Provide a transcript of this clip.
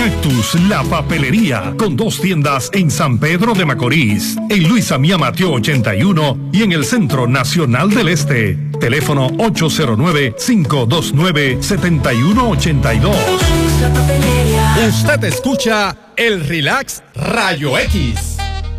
Cactus, la papelería, con 2 tiendas en San Pedro de Macorís, en Luis Amía Mateo 81 y en el Centro Nacional del Este. Teléfono 809-529-7182. Usted escucha el Relax Rayo X.